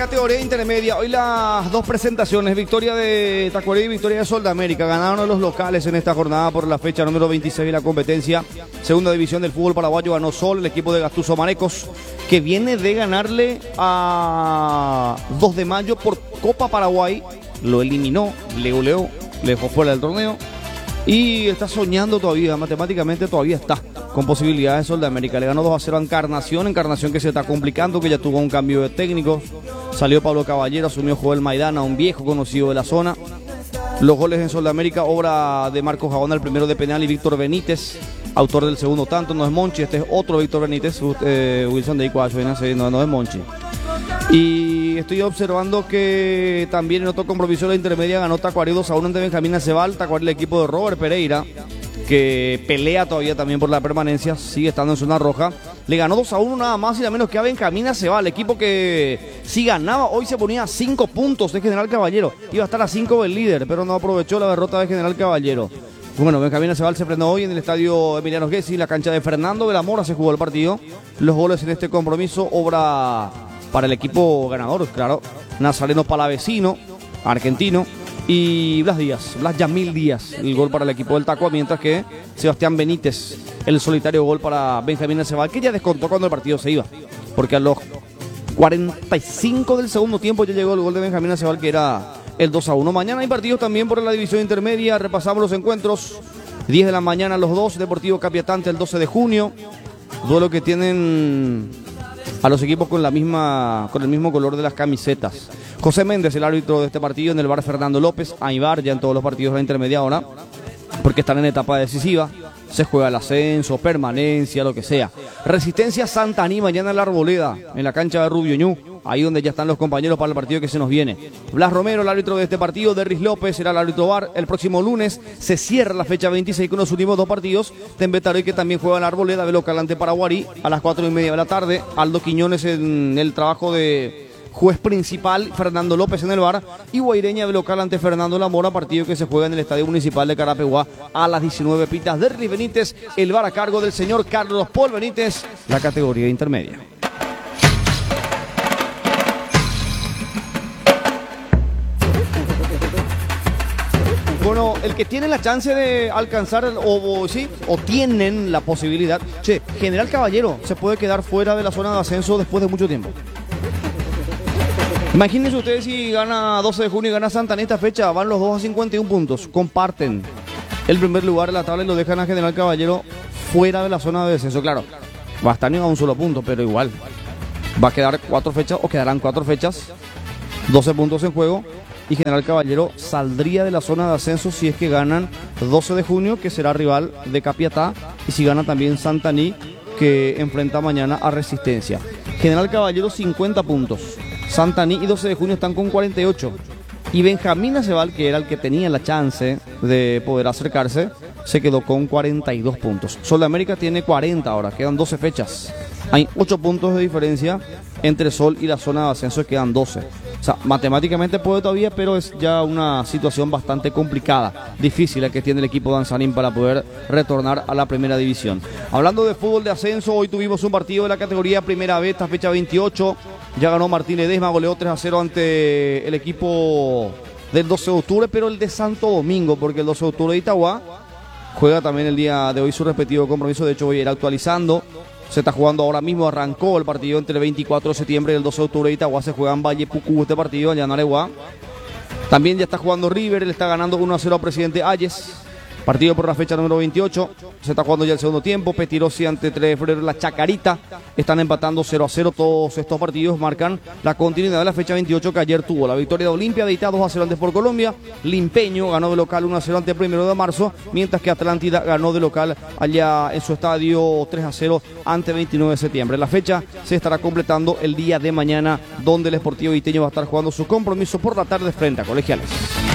categoría intermedia. Hoy las dos presentaciones, victoria de Tacuarí y victoria de Sol de América. Ganaron los locales en esta jornada por la fecha número 26 de la competencia. Segunda división del fútbol paraguayo, ganó Sol, el equipo de Gastuso Marecos, que viene de ganarle a 2 de mayo por Copa Paraguay. Lo eliminó, le goleó, le dejó fuera del torneo. Y está soñando todavía, matemáticamente todavía está con posibilidades Sol de América. Le ganó 2-0 a Encarnación que se está complicando, que ya tuvo un cambio de técnico. Salió Pablo Caballero, asumió Joel Maidana, un viejo conocido de la zona. Los goles en Sol de América, obra de Marcos Jabona, el primero de penal, y Víctor Benítez, autor del segundo tanto. No es Monchi, este es otro Víctor Benítez, Wilson de Icuacho, no es Monchi. Y estoy observando que también en otro compromiso de la intermedia ganó Tacuarí 2-1 ante Benjamín Aceval. Tacuarí, el equipo de Robert Pereira, que pelea todavía también por la permanencia, sigue estando en zona roja. Le ganó 2-1 nada más y nada menos que a Benjamín Aceval, equipo que si ganaba hoy se ponía a 5 puntos de General Caballero. Iba a estar a 5 del líder, pero no aprovechó la derrota de General Caballero. Bueno, Benjamín Aceval se frenó hoy en el estadio Emiliano Gessi, la cancha de Fernando de la Mora se jugó el partido. Los goles en este compromiso, obra para el equipo ganador, claro, Nazareno Palavecino, argentino, y Blas Yamil Díaz, el gol para el equipo del Tacua, mientras que Sebastián Benítez, el solitario gol para Benjamín Aceval, que ya descontó cuando el partido se iba, porque a los 45 del segundo tiempo ya llegó el gol de Benjamín Aceval, que era el 2-1. Mañana hay partidos también por la división intermedia, repasamos los encuentros. 10 de la mañana los dos, Deportivo Capiatante el 12 de junio, duelo que tienen a los equipos con el mismo color de las camisetas. José Méndez, el árbitro de este partido, en el bar Fernando López. Hay bar ya en todos los partidos de la intermedia ahora, porque están en etapa decisiva. Se juega el ascenso, permanencia, lo que sea. Resistencia Santaní, mañana en la Arboleda, en la cancha de Rubio Ñu, ahí donde ya están los compañeros para el partido que se nos viene. Blas Romero, el árbitro de este partido. Derris López será el árbitro VAR. El próximo lunes se cierra la fecha 26 con los últimos dos partidos. Tembetaroy, que también juega en la Arboleda, de local ante Paraguarí a las 4:30 de la tarde. Aldo Quiñones en el trabajo de juez principal, Fernando López en el VAR, y Guaireña de local ante Fernando Lamora, partido que se juega en el Estadio Municipal de Carapeguá a las 19 pitas. Derris Benítez, el VAR a cargo del señor Carlos Paul Benítez, la categoría intermedia. Bueno, el que tiene la chance de alcanzar, o tienen la posibilidad, General Caballero se puede quedar fuera de la zona de ascenso después de mucho tiempo. Imagínense ustedes si gana 12 de junio y gana Santa en esta fecha, van los dos a 51 puntos, comparten el primer lugar de la tabla y lo dejan a General Caballero fuera de la zona de descenso. Claro, va a estar a un solo punto, pero igual, va a quedar 4 fechas, o quedarán 4 fechas, 12 puntos en juego, y General Caballero saldría de la zona de ascenso si es que ganan 12 de junio, que será rival de Capiatá, y si gana también Santaní, que enfrenta mañana a Resistencia. General Caballero 50 puntos. Santaní y 12 de junio están con 48. Y Benjamín Aceval, que era el que tenía la chance de poder acercarse, se quedó con 42 puntos. Sol de América tiene 40 ahora, quedan 12 fechas. Hay 8 puntos de diferencia entre Sol y la zona de ascenso, quedan 12. O sea, matemáticamente puede todavía, pero es ya una situación bastante complicada, difícil la que tiene el equipo danzarín para poder retornar a la primera división. Hablando de fútbol de ascenso, hoy tuvimos un partido de la categoría Primera B, esta fecha 28. Ya ganó Martín Ledesma, goleó 3-0 ante el equipo del 12 de octubre, pero el de Santo Domingo, porque el 12 de octubre de Itagua juega también el día de hoy su respectivo compromiso. De hecho, voy a ir actualizando. Se está jugando ahora mismo, arrancó el partido entre el 24 de septiembre y el 12 de octubre de Itagua. Se juega en Valle Pucú este partido, allá en Areguá. También ya está jugando River, él está ganando 1-0 a Presidente Ayes. Partido por la fecha número 28. Se está jugando ya el segundo tiempo. Petirosi ante 3 de febrero, la Chacarita. Están empatando 0-0. Todos estos partidos marcan la continuidad de la fecha 28 que ayer tuvo. La victoria de Olimpia de Itá 2-0 ante por Colombia. Limpeño ganó de local 1-0 ante el 1 de marzo. Mientras que Atlántida ganó de local allá en su estadio 3-0 ante 29 de septiembre. La fecha se estará completando el día de mañana, donde el Sportivo Iteño va a estar jugando su compromiso por la tarde frente a Colegiales.